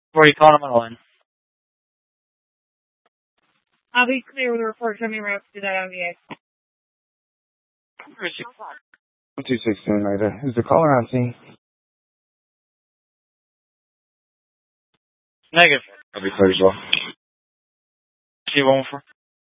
Where you calling them on? I'll be clear with the report. Show me routes to that MVA. 216 right there. Is the caller on scene? Negative. I'll be clear as well. See one for.